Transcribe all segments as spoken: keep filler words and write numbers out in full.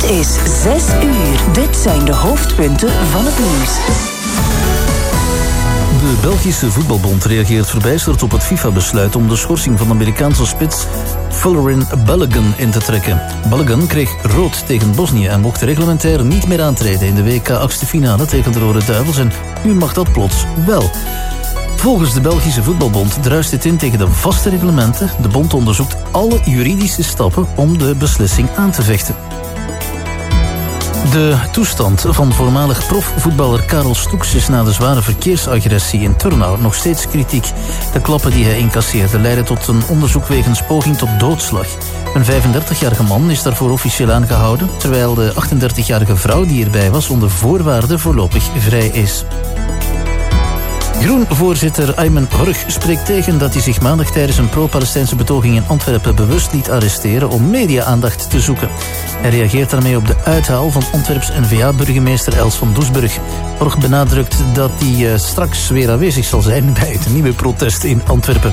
is zes uur. Dit zijn de hoofdpunten van het nieuws. De Belgische Voetbalbond reageert verbijsterd op het FIFA-besluit om de schorsing van de Amerikaanse spits Folarin Balogun in te trekken. Balogun kreeg rood tegen Bosnië en mocht reglementair niet meer aantreden in de W K-achtste finale tegen de Rode Duivels en nu mag dat plots wel. Volgens de Belgische Voetbalbond druist dit in tegen de vaste reglementen. De bond onderzoekt alle juridische stappen om de beslissing aan te vechten. De toestand van voormalig profvoetballer Karel Stoeks is na de zware verkeersagressie in Turnhout nog steeds kritiek. De klappen die hij incasseerde leidden tot een onderzoek wegens poging tot doodslag. Een vijfendertigjarige man is daarvoor officieel aangehouden, terwijl de achtendertigjarige vrouw die erbij was onder voorwaarden voorlopig vrij is. Groen-voorzitter Ayman Horg spreekt tegen dat hij zich maandag tijdens een pro-Palestijnse betoging in Antwerpen bewust liet arresteren om media-aandacht te zoeken. Hij reageert daarmee op de uithaal van Antwerps N V A-burgemeester Els van Doesburg. Horg benadrukt dat hij uh, straks weer aanwezig zal zijn bij het nieuwe protest in Antwerpen.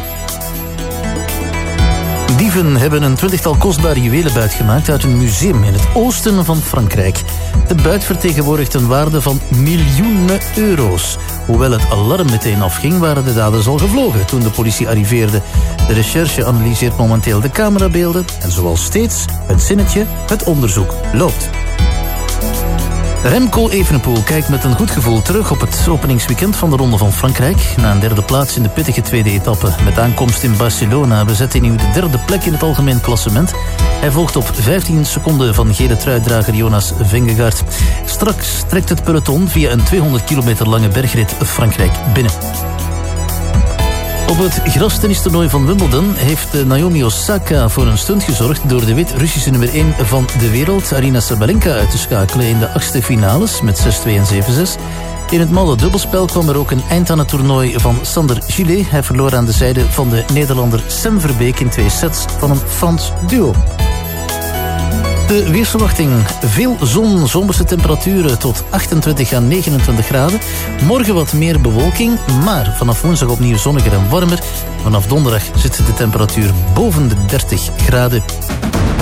Dieven hebben een twintigtal kostbare juwelen buitgemaakt uit een museum in het oosten van Frankrijk. De buit vertegenwoordigt een waarde van miljoenen euro's. Hoewel het alarm meteen afging, waren de daders al gevlogen toen de politie arriveerde. De recherche analyseert momenteel de camerabeelden en zoals steeds, het zinnetje, het onderzoek loopt. Remco Evenepoel kijkt met een goed gevoel terug op het openingsweekend van de Ronde van Frankrijk. Na een derde plaats in de pittige tweede etappe met aankomst in Barcelona bezet hij nu de derde plek in het algemeen klassement. Hij volgt op vijftien seconden van gele truitdrager Jonas Vingegaard. Straks trekt het peloton via een tweehonderd kilometer lange bergrit Frankrijk binnen. Op het grastennistoernooi van Wimbledon heeft Naomi Osaka voor een stunt gezorgd door de Wit-Russische nummer één van de wereld, Aryna Sabalenka, uit te schakelen in de achtste finales met zes twee en zeven zes. In het malle dubbelspel kwam er ook een eind aan het toernooi van Sander Gillet. Hij verloor aan de zijde van de Nederlander Sam Verbeek in twee sets van een Frans duo. De weersverwachting: veel zon, zomerse temperaturen tot achtentwintig à negenentwintig graden. Morgen wat meer bewolking, maar vanaf woensdag opnieuw zonniger en warmer. Vanaf donderdag zit de temperatuur boven de dertig graden.